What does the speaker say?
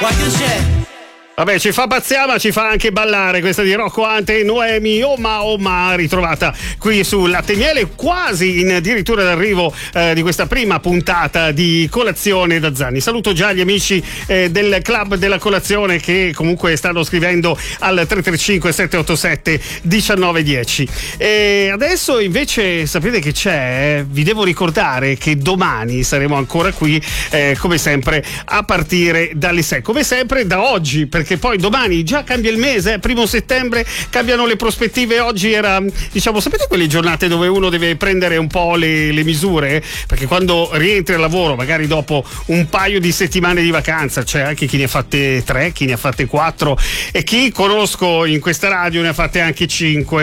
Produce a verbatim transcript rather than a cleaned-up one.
Vabbè, ci fa pazziare, ma ci fa anche ballare questa di Rocco Ante e Noemi Oma Oma, ritrovata qui su Latte e Miele, quasi in addirittura d'arrivo eh, di questa prima puntata di Colazione da Zanni. Saluto già gli amici eh, del club della colazione che comunque stanno scrivendo al tre tre cinque sette otto sette uno nove uno zero. E adesso invece sapete che c'è, eh? Vi devo ricordare che domani saremo ancora qui eh, come sempre a partire dalle sei, come sempre da oggi, perché poi domani già cambia il mese, eh, primo settembre cambiano le prospettive. Oggi era, diciamo, sapete quelle giornate dove uno deve prendere un po' le, le misure, perché quando rientri al lavoro magari dopo un paio di settimane di vacanza, c'è anche chi ne ha fatte tre, chi ne ha fatte quattro e chi conosco in questa radio ne ha fatte anche cinque.